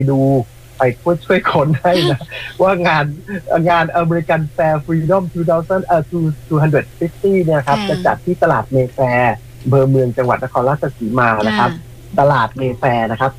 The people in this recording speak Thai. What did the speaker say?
ดูไปช่วยคนให้นะว่างานอเมริกันแฟร์ฟรีดอม250เนี่ยครับจะจัดที่ตลาดเมแฟร์อำเภอเมืองจังหวัดนครราชสีมานะครับตลาดเมแฟร์นะครับ